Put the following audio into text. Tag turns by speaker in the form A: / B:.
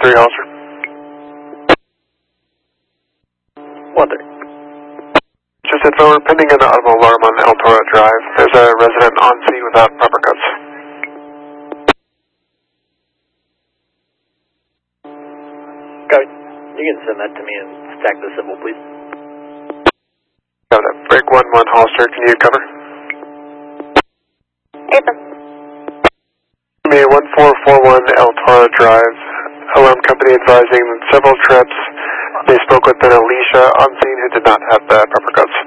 A: 1-3 Hollister.
B: 1-3.
A: Just info, we're pending an audible alarm on El Toro Drive. There's a resident on scene without proper cuts.
B: Copy. You can send that to me and stack the symbol, please.
A: Got it. Break 1-1 Hollister, can you cover?
C: April.
A: Me 1441 El Toro Drive. Alarm company advising several trips. They spoke with an Alicia on scene who did not have the proper cuts.